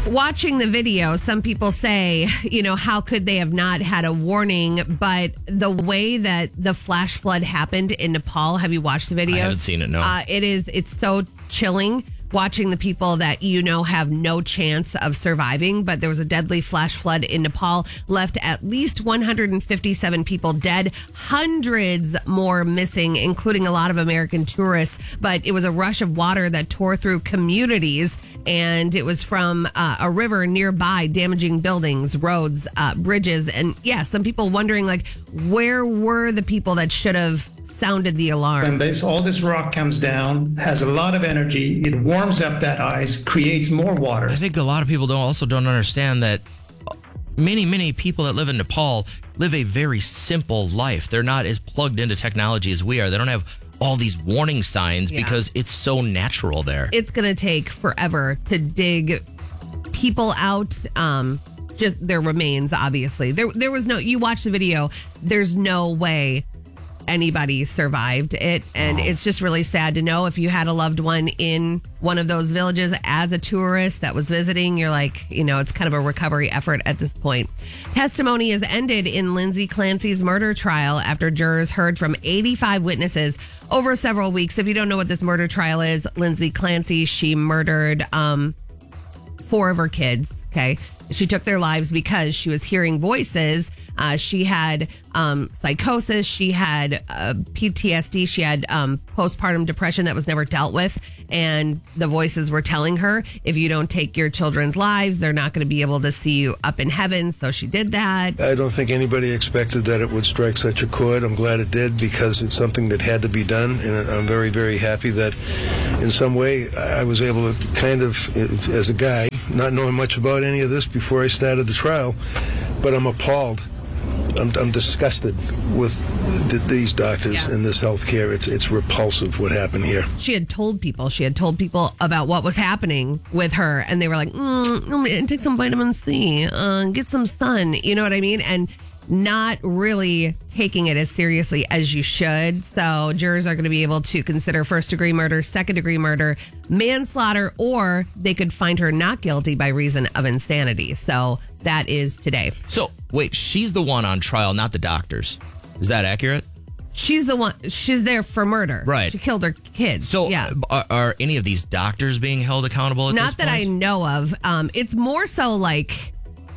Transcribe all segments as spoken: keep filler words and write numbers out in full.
Watching the video, some people say, you know, how could they have not had a warning? But the way that the flash flood happened in Nepal, have you watched the video? I haven't seen it, no. Uh, it is, it's so chilling watching the people that you know have no chance of surviving. But there was a deadly flash flood in Nepal, left at least one hundred fifty-seven people dead, hundreds more missing, including a lot of American tourists. But it was a rush of water that tore through communities, and it was from uh, a river nearby, damaging buildings, roads, uh, bridges. And yeah, some people wondering, like, where were the people that should have sounded the alarm? When this, all this rock comes down, has a lot of energy, it warms up that ice, creates more water. I think a lot of people don't also don't understand that many, many people that live in Nepal live a very simple life. They're not as plugged into technology as we are. They don't have all these warning signs Yeah. because it's so natural there. It's going to take forever to dig people out. Um, just their remains, obviously. There, there was no, you watch the video, there's no way anybody survived it. And it's just really sad to know if you had a loved one in one of those villages as a tourist that was visiting, you're like, you know, it's kind of a recovery effort at this point. Testimony has ended in Lindsay Clancy's murder trial after jurors heard from eighty-five witnesses over several weeks. If you don't know what this murder trial is, Lindsay Clancy, she murdered um, four of her kids. Okay. She took their lives because she was hearing voices. Uh, she had um, psychosis. She had uh, P T S D. She had um, postpartum depression that was never dealt with. And the voices were telling her, if you don't take your children's lives, they're not going to be able to see you up in heaven. So she did that. I don't think anybody expected that it would strike such a chord. I'm glad it did because it's something that had to be done. And I'm very, very happy that in some way I was able to kind of, as a guy, not knowing much about any of this before I started the trial, but I'm appalled. I'm, I'm disgusted with th- these doctors Yeah. and this health care. It's, it's repulsive what happened here. She had told people, she had told people about what was happening with her. And they were like, mm, take some vitamin C, uh, get some sun. You know what I mean? And not really taking it as seriously as you should. So jurors are going to be able to consider first degree murder, second degree murder, manslaughter, or they could find her not guilty by reason of insanity. So that is today. So, wait, she's the one on trial, not the doctors. Is that accurate? She's the one, she's there for murder. Right. She killed her kids. So, yeah. are, are any of these doctors being held accountable at Not this that I point? know of. Um, it's more so like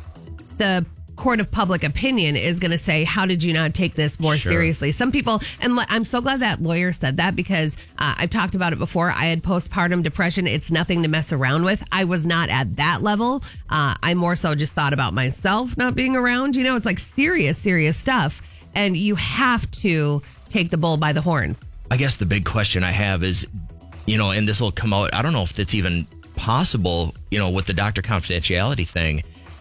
the court of public opinion is going to say, how did you not take this more Sure. seriously? Some people, and le- I'm so glad that lawyer said that because uh, I've talked about it before. I had postpartum depression. It's nothing to mess around with. I was not at that level. Uh, I more so just thought about myself not being around. You know, it's like serious, serious stuff. And you have to take the bull by the horns. I guess the big question I have is, you know, and this will come out, I don't know if it's even possible, you know, with the doctor confidentiality thing.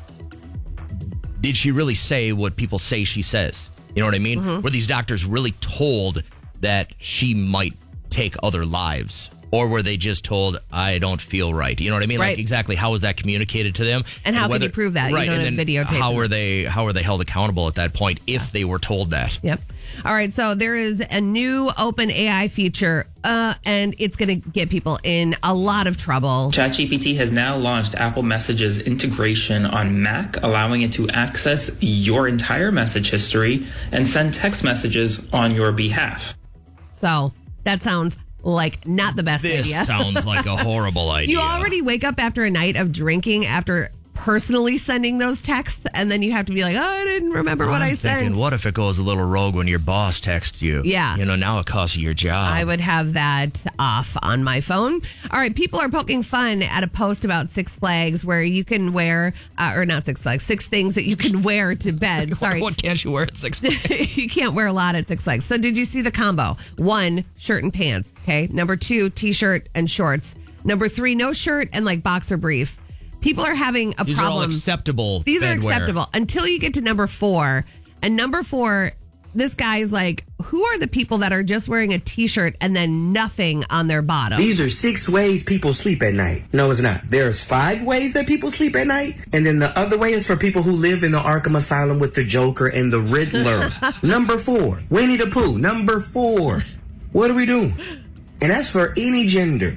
Did she really say what people say she says? You know what I mean? Mm-hmm. Were these doctors really told that she might take other lives? Or were they just told, I don't feel right? You know what I mean? Right. Like, exactly, how was that communicated to them? And how whether- can you prove that? You Right, don't and have then videotape how them. were they how were they held accountable at that point if they were told that? Yep. All right. So there is a new open A I feature, uh, and it's going to get people in a lot of trouble. ChatGPT has now launched Apple Messages integration on Mac, allowing it to access your entire message history and send text messages on your behalf. So that sounds like not the best This idea. sounds like a horrible idea. You already wake up after a night of drinking after personally sending those texts, and then you have to be like, oh, I didn't remember what I'm I thinking, sent. what if it goes a little rogue when your boss texts you? Yeah. You know, now it costs you your job. I would have that off on my phone. All right, people are poking fun at a post about Six Flags where you can wear, uh, or not Six Flags, six things that you can wear to bed. Sorry. What can't you wear at Six Flags? You can't wear a lot at Six Flags. So did you see the combo? One, shirt and pants. Okay. Number two, t-shirt and shorts. Number three, no shirt and like boxer briefs. People are having a These problem. are all acceptable. These are bedwear. acceptable until you get to number four. And number four, this guy's like, who are the people that are just wearing a t-shirt and then nothing on their bottom? These are six ways people sleep at night. No, it's not. There's five ways that people sleep at night. And then the other way is for people who live in the Arkham Asylum with the Joker and the Riddler. Number four, Winnie the Pooh. Number four. What are we doing? And that's for any gender.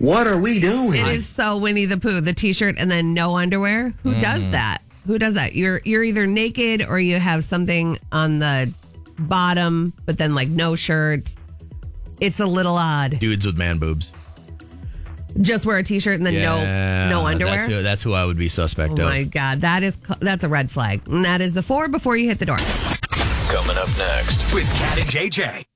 What are we doing? It is so Winnie the Pooh, the t-shirt and then no underwear. Who does that? Who does that? You're you're either naked or you have something on the bottom, but then like no shirt. It's a little odd. Dudes with man boobs. Just wear a t-shirt and then Yeah, no no underwear. That's who, that's who I would be suspect Oh of. my God, that is that's a red flag. And that is the four before you hit the door. Coming up next with Kat and J J.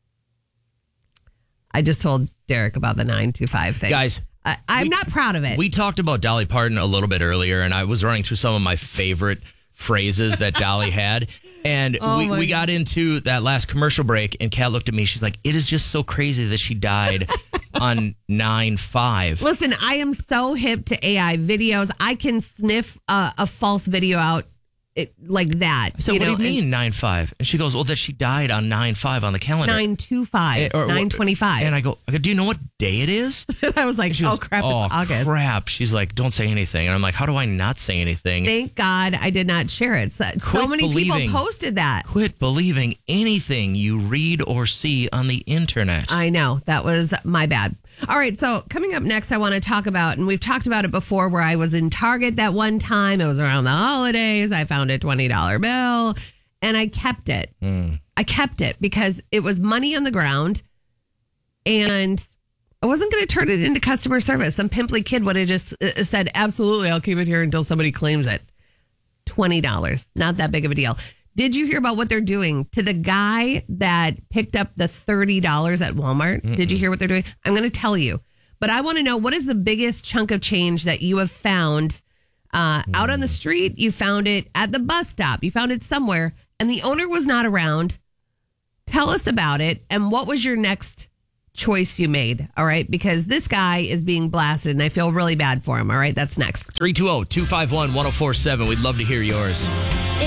I just told Derek about the nine two five thing. Guys, I, I'm we- not proud of it. We talked about Dolly Parton a little bit earlier, and I was running through some of my favorite phrases that Dolly had. And Oh we, my we got into that last commercial break, and Kat looked at me. She's like, it is just so crazy that she died on nine five. Listen, I am so hip to A I videos. I can sniff a, a false video out it, like that. So you what know, do you mean nine five? And she goes, well, that she died on nine five on the calendar. nine two five, Eh, or- nine twenty-five. And I go, I go, do you know what day it is? I was like, She oh goes, crap, oh, it's August. crap. She's like, don't say anything. And I'm like, how do I not say anything? Thank God I did not share it. So, so Quit many believing. people posted that. Quit believing anything you read or see on the internet. I know. That was my bad. All right. So coming up next, I want to talk about, and we've talked about it before, where I was in Target that one time. It was around the holidays. I found a twenty dollar bill and I kept it. Mm. I kept it because it was money on the ground and I wasn't going to turn it into customer service. Some pimply kid would have just uh, said, absolutely, I'll keep it here until somebody claims it. twenty dollars. Not that big of a deal. Did you hear about what they're doing to the guy that picked up the thirty dollars at Walmart? Mm-mm. Did you hear what they're doing? I'm going to tell you. But I want to know, what is the biggest chunk of change that you have found uh, mm. out on the street? You found it at the bus stop. You found it somewhere, and the owner was not around. Tell us about it, and what was your next choice you made? All right, because this guy is being blasted, and I feel really bad for him. All right, that's next. three two zero, two five one, one zero four seven. We'd love to hear yours.